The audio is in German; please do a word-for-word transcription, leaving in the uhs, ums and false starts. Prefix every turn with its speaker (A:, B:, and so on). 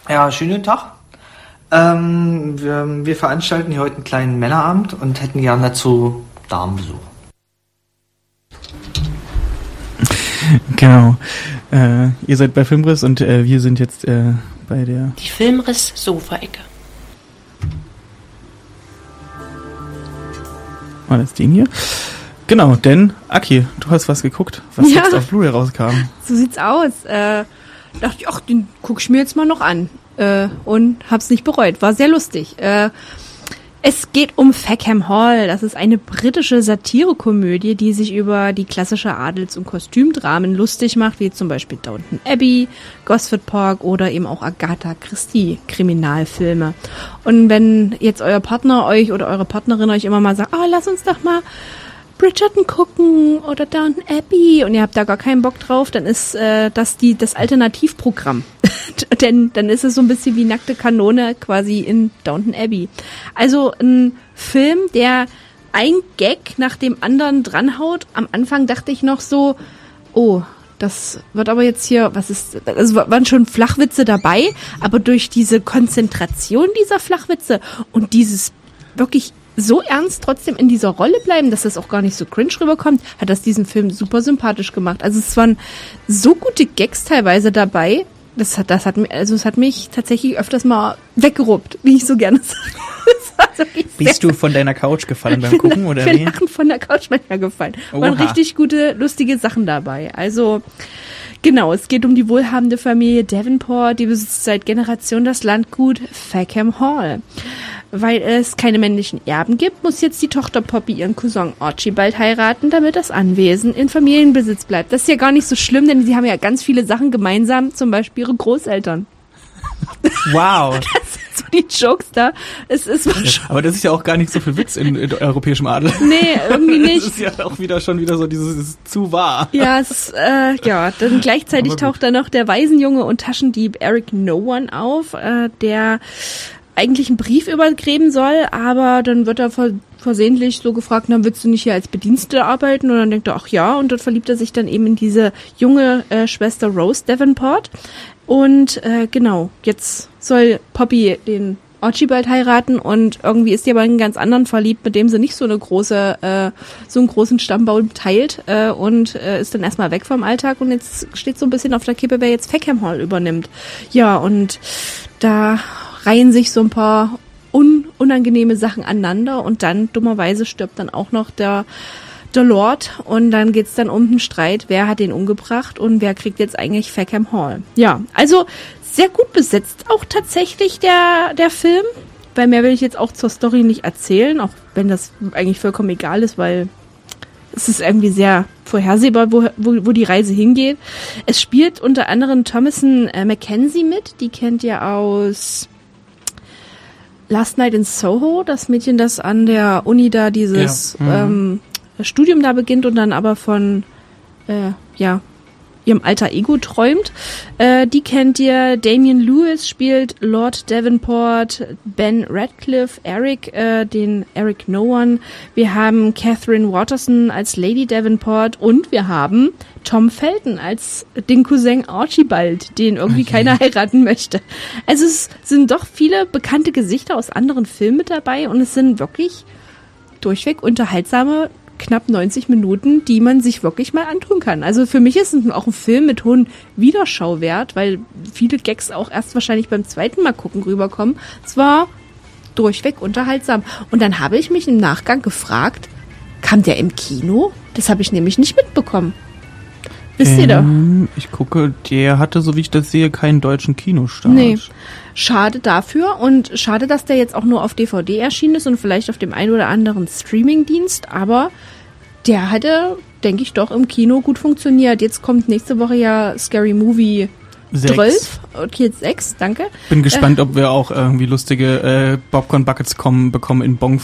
A: Ja, schönen guten Tag. Ähm, wir, wir veranstalten hier heute einen kleinen Männerabend und hätten gerne dazu Damenbesuch.
B: Genau. Äh, ihr seid bei Filmriss und äh, wir sind jetzt äh, bei der...
C: Die Filmriss-Sofa-Ecke.
B: Oh, das Ding hier. Genau, denn, Aki, du hast was geguckt, was
D: Ja.
B: jetzt auf Blu-ray rauskam.
D: So sieht's aus. Äh, dachte ich, ach, den guck ich mir jetzt mal noch an. Äh, und hab's nicht bereut. War sehr lustig. Äh, es geht um Fackham Hall. Das ist eine britische Satirekomödie, die sich über die klassische Adels- und Kostümdramen lustig macht, wie zum Beispiel Downton Abbey, Gosford Park oder eben auch Agatha Christie Kriminalfilme. Und wenn jetzt euer Partner euch oder eure Partnerin euch immer mal sagt, oh, lass uns doch mal Bridgerton gucken oder Downton Abbey und ihr habt da gar keinen Bock drauf, dann ist äh, das die das Alternativprogramm. Denn dann ist es so ein bisschen wie nackte Kanone quasi in Downton Abbey. Also ein Film, der ein Gag nach dem anderen dranhaut. Am Anfang dachte ich noch so, oh, das wird aber jetzt hier, was ist, also waren schon Flachwitze dabei, aber durch diese Konzentration dieser Flachwitze und dieses wirklich so ernst trotzdem in dieser Rolle bleiben, dass das auch gar nicht so cringe rüberkommt, hat das diesen Film super sympathisch gemacht. Also es waren so gute Gags teilweise dabei, das hat, das hat mich, also es hat mich tatsächlich öfters mal weggeruppt, wie ich so gerne sage.
B: Bist du von deiner Couch gefallen beim Gucken, oder
D: wie?
B: wie?
D: Lachen von der Couch manchmal gefallen. Waren
B: Oha.
D: richtig gute, lustige Sachen dabei. Also, genau, es geht um die wohlhabende Familie Davenport, die besitzt seit Generationen das Landgut Fackham Hall. Weil es keine männlichen Erben gibt, muss jetzt die Tochter Poppy ihren Cousin Archibald heiraten, damit das Anwesen in Familienbesitz bleibt. Das ist ja gar nicht so schlimm, denn sie haben ja ganz viele Sachen gemeinsam, zum Beispiel ihre Großeltern.
B: Wow.
D: Das sind so die Jokes da. Es ist schon
B: Aber das ist ja auch gar nicht so viel Witz in, in europäischem Adel.
D: Nee, irgendwie nicht.
B: Das ist ja auch wieder schon wieder so dieses, dieses zu wahr.
D: Ja, es ist, äh, ja, dann gleichzeitig
B: Aber gut.
D: taucht da noch der Waisenjunge und Taschendieb Eric No One auf, äh, der eigentlich einen Brief übergräben soll, aber dann wird er ver- versehentlich so gefragt, na, willst du nicht hier als Bedienstete arbeiten? Und dann denkt er, ach ja, und dort verliebt er sich dann eben in diese junge äh, Schwester Rose Davenport. Und äh, genau, jetzt soll Poppy den Archibald heiraten und irgendwie ist die aber in einen ganz anderen verliebt, mit dem sie nicht so eine große, äh, so einen großen Stammbaum teilt äh, und äh, ist dann erstmal weg vom Alltag und jetzt steht so ein bisschen auf der Kippe, wer jetzt Fackham Hall übernimmt. Ja, und da reihen sich so ein paar un- unangenehme Sachen aneinander und dann dummerweise stirbt dann auch noch der der Lord und dann geht's dann um den Streit, wer hat den umgebracht und wer kriegt jetzt eigentlich Fackham Hall. Ja, also sehr gut besetzt auch tatsächlich der der Film, weil mehr will ich jetzt auch zur Story nicht erzählen, auch wenn das eigentlich vollkommen egal ist, weil es ist irgendwie sehr vorhersehbar, wo, wo, wo die Reise hingeht. Es spielt unter anderem Thomasin äh, Mackenzie mit, die kennt ihr aus Last Night in Soho, das Mädchen, das an der Uni da dieses
B: Ja. Mhm.
D: ähm, Studium da beginnt und dann aber von äh, ja ihrem alter Ego träumt. Äh, die kennt ihr. Damian Lewis spielt Lord Davenport, Ben Radcliffe, Eric, äh, den Eric No One. Wir haben Catherine Watterson als Lady Davenport und wir haben Tom Felton als den Cousin Archibald, den irgendwie
B: Okay.
D: keiner heiraten möchte. Also es sind doch viele bekannte Gesichter aus anderen Filmen mit dabei und es sind wirklich durchweg unterhaltsame knapp neunzig Minuten, die man sich wirklich mal antun kann. Also für mich ist es auch ein Film mit hohem Wiederschauwert, weil viele Gags auch erst wahrscheinlich beim zweiten Mal gucken rüberkommen. Es war durchweg unterhaltsam. Und dann habe ich mich im Nachgang gefragt, kam der im Kino? Das habe ich nämlich nicht mitbekommen. Wisst ihr da?
B: Ähm, ich gucke, der hatte, so wie ich das sehe, keinen deutschen Kinostart.
D: Nee. Schade dafür und schade, dass der jetzt auch nur auf D V D erschienen ist und vielleicht auf dem einen oder anderen Streamingdienst, aber der hatte, denke ich, doch im Kino gut funktioniert. Jetzt kommt nächste Woche ja Scary Movie
B: Sechs.
D: zwölf, okay, jetzt sechs, danke.
B: Bin gespannt, ob wir auch irgendwie lustige äh, Popcorn-Buckets kommen, bekommen in Bon